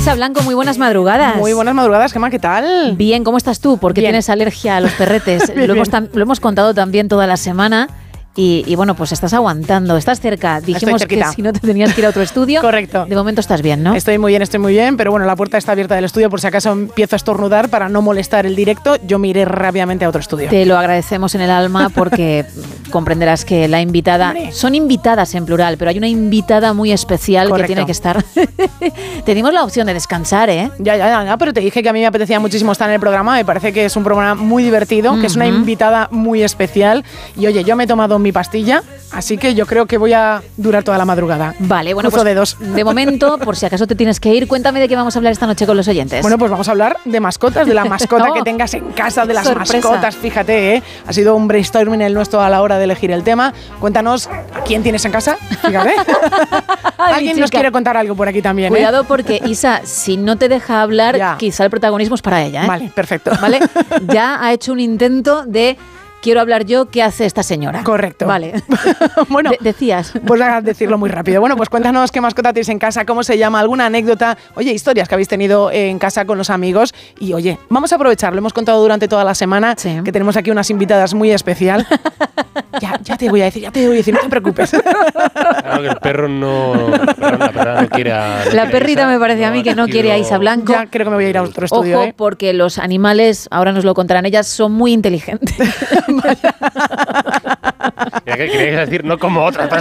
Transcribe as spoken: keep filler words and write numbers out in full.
Isa Blanco, muy buenas madrugadas. Muy buenas madrugadas, Gemma, ¿qué tal? Bien, ¿cómo estás tú? Porque Bien. tienes alergia a los perretes. Bien, lo, hemos bien. tam- lo hemos contado también toda la semana. Y, y bueno, pues estás aguantando, estás cerca. Dijimos que si no te tenías que ir a otro estudio. Correcto. De momento estás bien, ¿no? Estoy muy bien, estoy muy bien, pero bueno, la puerta está abierta del estudio por si acaso empiezo a estornudar para no molestar el directo. Yo me iré rápidamente a otro estudio. Te lo agradecemos en el alma porque comprenderás que la invitada... Hombre. Son invitadas en plural, pero hay una invitada muy especial. Correcto. Que tiene que estar... Tenemos la opción de descansar, ¿eh? Ya, ya, ya, ya, pero te dije que a mí me apetecía muchísimo estar en el programa. Me parece que es un programa muy divertido, Uh-huh. que es una invitada muy especial. Y oye, yo me he tomado mi pastilla, así que yo creo que voy a durar toda la madrugada. Vale, bueno, Cruzo pues dedos. de momento, por si acaso te tienes que ir, cuéntame de qué vamos a hablar esta noche con los oyentes. Bueno, pues vamos a hablar de mascotas, de la mascota Oh, que tengas en casa, de las sorpresa. mascotas, fíjate, ¿eh? Ha sido un brainstorming el nuestro a la hora de elegir el tema. Cuéntanos, ¿a quién tienes en casa? Fíjate. Ay, Alguien nos chica. quiere contar algo por aquí también, ¿eh? Cuidado porque Isa, si no te deja hablar, Ya. quizá el protagonismo es para ella, ¿eh? Vale, perfecto. ¿Vale? Ya ha hecho un intento de quiero hablar yo, ¿qué hace esta señora? Correcto. Vale. Bueno, De- decías. pues a decirlo muy rápido. Bueno, pues cuéntanos qué mascota tienes en casa, cómo se llama, alguna anécdota, oye, historias que habéis tenido en casa con los amigos. Y oye, vamos a aprovecharlo. Hemos contado durante toda la semana Sí. que tenemos aquí unas invitadas muy especial. ya, ya te voy a decir, ya te voy a decir, no te preocupes. Claro que el perro no. Perdón, la perra no quiere a, no La quiere a perrita Isa, me parece a mí que no quiere a Isa Blanco. Ya creo que me voy a ir a otro estudio, Ojo, ¿eh? porque los animales, ahora nos lo contarán ellas, son muy inteligentes. Mira, ¿qué queríais decir? No como otras, otras